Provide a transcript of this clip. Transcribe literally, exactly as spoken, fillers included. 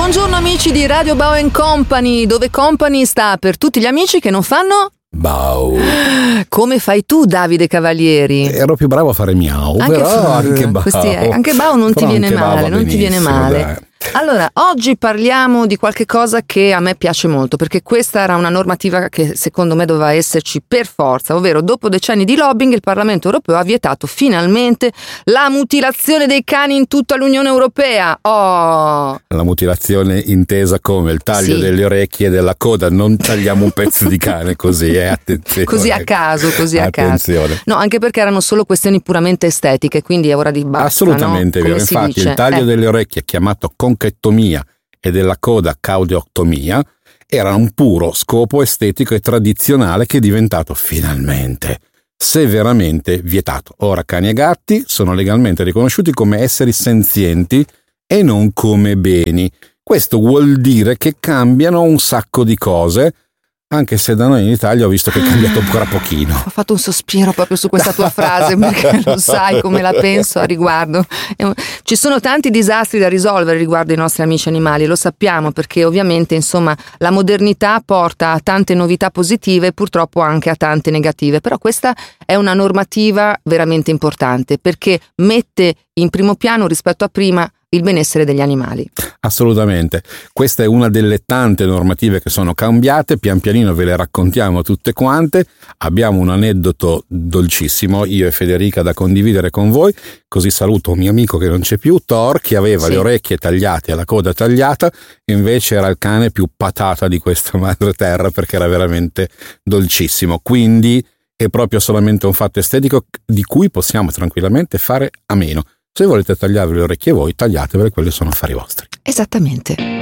Buongiorno amici di Radio Bao and Company, dove Company sta per tutti gli amici che non fanno Bao. Come fai tu, Davide Cavalieri? Ero più bravo a fare miau, anche però f- anche Bao. Questi, anche Bao non però ti viene male, non ti viene male. Dai. Allora, oggi parliamo di qualche cosa che a me piace molto, perché questa era una normativa che secondo me doveva esserci per forza, ovvero dopo decenni di lobbying il Parlamento europeo ha vietato finalmente la mutilazione dei cani in tutta l'Unione Europea. Oh! La mutilazione intesa come il taglio Sì. delle orecchie e della coda, non tagliamo un pezzo di cane così, eh, attenzione. Così a caso, così a attenzione. caso. No, anche perché erano solo questioni puramente estetiche, quindi è ora di basta. Assolutamente no? vero, Come si infatti dice? il taglio eh. delle orecchie chiamato conchettomia e della coda caudeoctomia era un puro scopo estetico e tradizionale che è diventato finalmente severamente vietato. Ora cani e gatti sono legalmente riconosciuti come esseri senzienti e non come beni. Questo vuol dire che cambiano un sacco di cose, anche se da noi in Italia ho visto che è cambiato ancora pochino. Ho fatto un sospiro proprio su questa tua frase, perché lo sai come la penso a riguardo. Ci sono tanti disastri da risolvere riguardo i nostri amici animali, lo sappiamo, perché ovviamente insomma la modernità porta a tante novità positive e purtroppo anche a tante negative, però questa è una normativa veramente importante perché mette in primo piano rispetto a prima il benessere degli animali. Assolutamente, questa è una delle tante normative che sono cambiate, pian pianino ve le raccontiamo tutte quante. Abbiamo un aneddoto dolcissimo, io e Federica, da condividere con voi, così saluto un mio amico che non c'è più, Thor, che aveva sì. le orecchie tagliate e la coda tagliata, invece era il cane più patata di questa madre terra perché era veramente dolcissimo, quindi è proprio solamente un fatto estetico di cui possiamo tranquillamente fare a meno. Se volete tagliarvi le orecchie voi, tagliatevele, quelli sono affari vostri. Esattamente.